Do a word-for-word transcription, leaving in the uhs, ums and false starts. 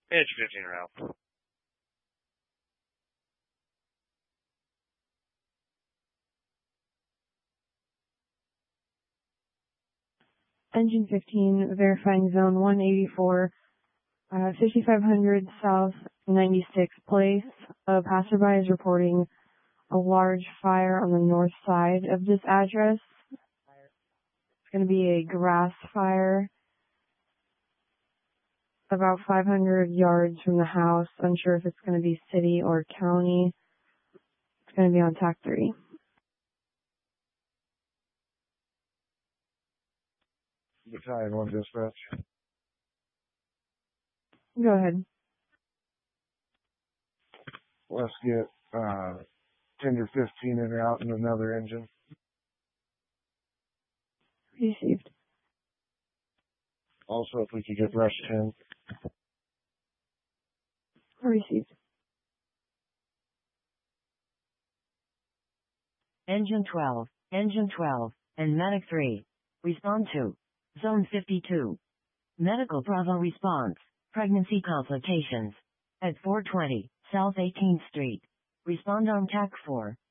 Edge fifteen route. Engine fifteen, verifying zone one eighty-four, uh, fifty-five hundred South ninety-sixth Place. A passerby is reporting a large fire on the north side of this address. It's going to be a grass fire about five hundred yards from the house. Unsure if it's going to be city or county. It's going to be on T A C three. Battalion one dispatch. Go ahead. Let's get uh, Tender fifteen in route and another engine. Received. Also, if we could get Rush ten. Received. Engine twelve, Engine twelve, and Medic three. Respond to Zone fifty-two. Medical Bravo response. Pregnancy complications. At four twenty, South eighteenth Street. Respond on T A C four.